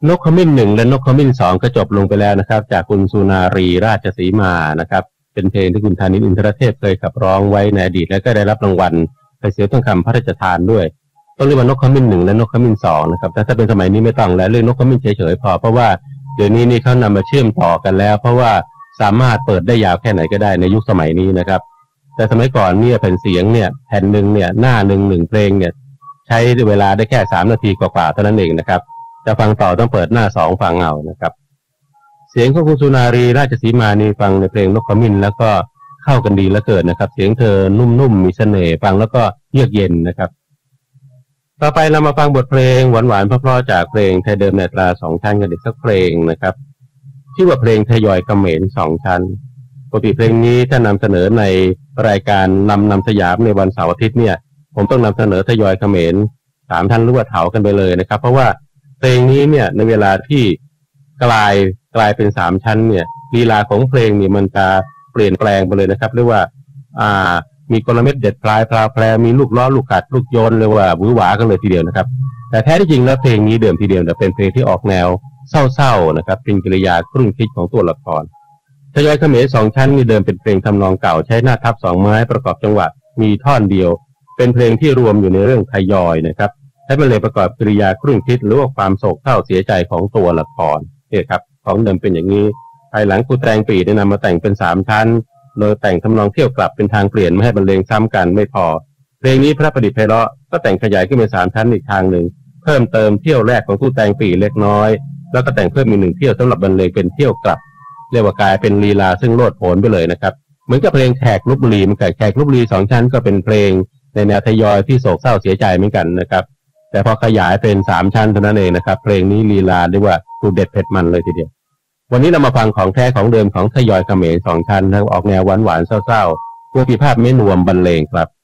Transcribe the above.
นกขมิ้นหนึ่งและนกขมิ้นสองก็จบลงไปแล้วนะครับจากคุณสุนารีราชสีมานะครับเป็นเพลงที่คุณธานินทร์อินทรเทพเคยขับร้องไว้ในอดีตและก็ได้รับรางวัลไปเสียทองคำพระราชทานด้วยต้องเรียกว่านกขมิ้นหนึ่งและนกขมิ้นสองนะครับแต่ถ้าเป็นสมัยนี้ไม่ต้องแล้วเรื่องนกขมิ้นเฉยๆพอเพราะว่าเดี๋ยวนี้นี่เขานำมาเชื่อมต่อกันแล้วเพราะว่าสามารถเปิดได้ยาวแค่ไหนก็ได้ในยุคสมัยนี้นะครับแต่สมัยก่อนเนี่ยแผ่นเสียงเนี่ยแผ่นหนึ่งเนี่ยหน้าหนึ่งเพลงเนี่ยใช้เวลาได้แค่3 นาทีกว่าๆเท่านั้นเองนะครับจะฟังต่อต้องเปิดหน้า2ฟังเอานะครับเสียงของคุณสุนารีราชสีมานี่ฟังในเพลงนกขมิ้นแล้วก็เข้ากันดีเหลือเกินนะครับเสียงเธอนุ่มๆมีเสน่ห์ฟังแล้วก็เยือกเย็นนะครับต่อไปเรามาฟังบทเพลงหวานๆเพราะๆจากเพลงไทยเดิมในอัตรา2 ชั้นกันอีกสักเพลงนะครับชื่อว่าเพลงทยอยเขมร2 ชั้นปกติเพลงนี้ถ้านำเสนอในรายการนำสยามในวันเสาร์อาทิตย์เนี่ยผมต้องนำเสนอทยอยเขมร3 ชั้นหรือว่าเถากันไปเลยนะครับเพราะว่าเพลงนี้เนี่ยในเวลาที่กลายเป็น3 ชั้นเนี่ยลีลาของเพลงนี่มันจะเปลี่ยนแปลงไปเลยนะครับเรียกว่ามีกลเม็ดเด็ดปลายพราวแพรมีลูกล้อลูกกัดลูกโยนเรียกว่าหวือหวากันเลยทีเดียวนะครับแต่แท้ที่จริงแล้วเพลงนี้เดิมทีเดียวเป็นเพลงที่ออกแนวเศร้าๆนะครับเป็นกิริยาครุ่นคิดของตัวละครทยอยเขมร2 ชั้นมีเดิมเป็นเพลงทำนองเก่าใช้หน้าทับ2 ไม้ประกอบจังหวะมีท่อนเดียวเป็นเพลงที่รวมอยู่ในเรื่องทยอยนะครับใช้บรรเลงประกอบกิริยาครุ่นคิดหรือว่าความโศกเศร้าเสียใจของตัวละครนี่ครับของเดิมเป็นอย่างนี้ภายหลังครูแตงปีได้นำมาแต่งเป็น3 ชั้นโดยแต่งทำนองเที่ยวกลับเป็นทางเปลี่ยนไม่ให้บรรเลงซ้ำกันไม่พอเพลงนี้พระประดิษฐ์ไพเราะก็แต่งขยายขึ้นเป็น3 ชั้นอีกทางหนึ่งเพิ่มเติมเที่ยวแรกของครูแตงปีเล็กน้อยแล้วก็แต่งเพิ่มอีก1 เที่ยวสำหรับบรรเลงเป็นเที่ยวกลับเรียกว่ากลายเป็นลีลาซึ่งโลดโผนไปเลยนะครับเหมือนกับเพลงแขกลพบุรีมันแขกลพบุรี2 ชั้นก็เป็นเพลงในแนวทยอยที่โศกเศร้าเสียใจเหมือนกันนะครับแต่พอขยายเป็น3 ชั้นเท่านั้นเองนะครับเพลงนี้ลีลาเรียกว่าดูเด็ดเผ็ดมันเลยทีเดียววันนี้เรามาฟังของแท้ของเดิมของทยอยเขมร2 ชั้นออกแนวหวานๆเศร้าๆผู้พิพากษ์ไม่นวมบรรเลงครับ